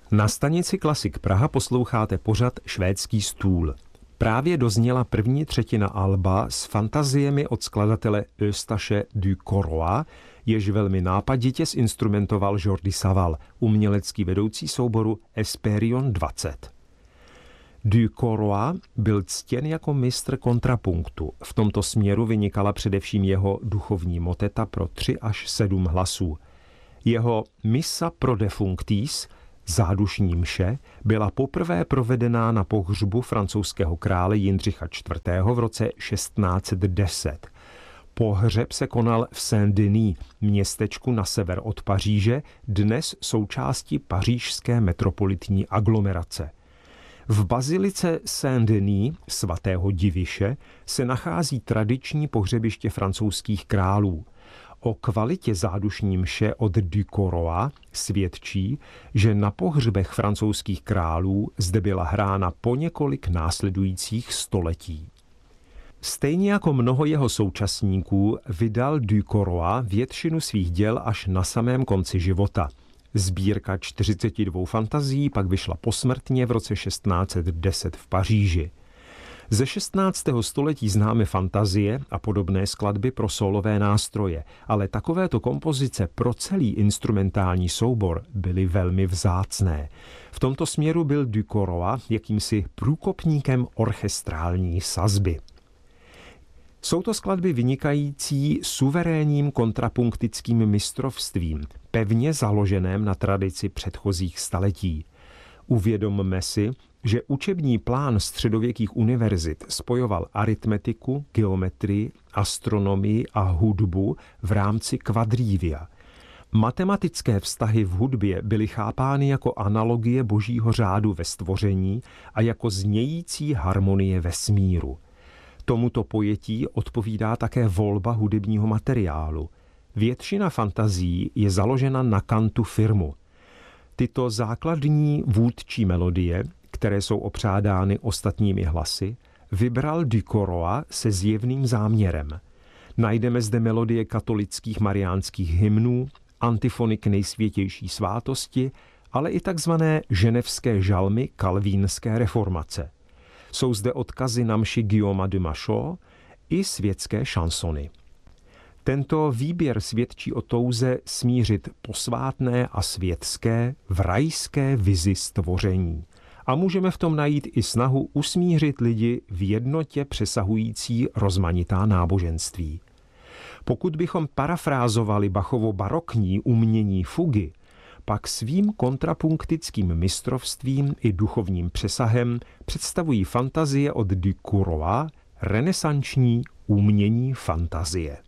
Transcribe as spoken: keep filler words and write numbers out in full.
Na stanici Klasik Praha posloucháte pořad Švédský stůl. Právě dozněla první třetina alba s fantaziemi od skladatele Eustache du Coroix, jež velmi nápaditě zinstrumentoval Jordi Savall, umělecký vedoucí souboru Esperion dvacet. Du Coroix byl ctěn jako mistr kontrapunktu. V tomto směru vynikala především jeho duchovní moteta pro tři až sedm hlasů. Jeho Missa pro defunctis, zádušní mše, byla poprvé provedená na pohřbu francouzského krále Jindřicha čtvrtého. v roce šestnáct set deset. Pohřeb se konal v Saint-Denis, městečku na sever od Paříže, dnes součástí pařížské metropolitní aglomerace. V bazilice Saint-Denis, svatého Diviše, se nachází tradiční pohřebiště francouzských králů. O kvalitě zádušní mše od du Coroix svědčí, že na pohřbech francouzských králů zde byla hrána po několik následujících století. Stejně jako mnoho jeho současníků vydal du Coroix většinu svých děl až na samém konci života. Sbírka čtyřicet dva fantazií pak vyšla posmrtně v roce šestnáct set deset v Paříži. Ze šestnáctého století známe fantazie a podobné skladby pro sólové nástroje, ale takovéto kompozice pro celý instrumentální soubor byly velmi vzácné. V tomto směru byl du Coroix jakýmsi průkopníkem orchestrální sazby. Jsou to skladby vynikající suverénním kontrapunktickým mistrovstvím, pevně založeném na tradici předchozích staletí. Uvědomme si, že učební plán středověkých univerzit spojoval aritmetiku, geometrii, astronomii a hudbu v rámci quadrivia. Matematické vztahy v hudbě byly chápány jako analogie božího řádu ve stvoření a jako znějící harmonie vesmíru. Tomuto pojetí odpovídá také volba hudebního materiálu. Většina fantazií je založena na kantu firmu. Tyto základní vůdčí melodie, které jsou opřádány ostatními hlasy, vybral du Coroix se zjevným záměrem. Najdeme zde melodie katolických mariánských hymnů, antifony k nejsvětější svátosti, ale i takzvané ženevské žalmy kalvínské reformace. Jsou zde odkazy na mši Guillauma de Machaut i světské šansony. Tento výběr svědčí o touze smířit posvátné a světské v rajské vizi stvoření. A můžeme v tom najít i snahu usmířit lidi v jednotě přesahující rozmanitá náboženství. Pokud bychom parafrázovali Bachovo barokní umění fugy, pak svým kontrapunktickým mistrovstvím i duchovním přesahem představují fantazie od du Coroix renesanční umění fantazie.